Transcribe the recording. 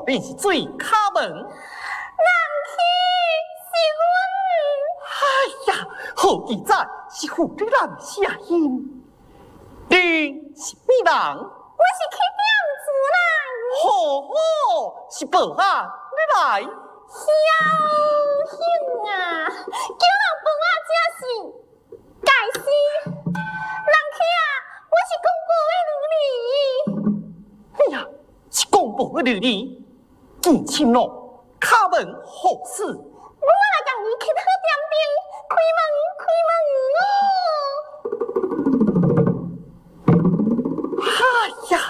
便是最卡门。人去是阮。哎呀，好记载是负责人下音，你是咩人？ 我是去点子人。 是报案你来。 小兄啊，叫人帮我这是解释。人客啊，我是公婆的女儿。 哎呀，是公婆的女儿，见亲咯，卡门何事？ 我来将你去好点兵，开门。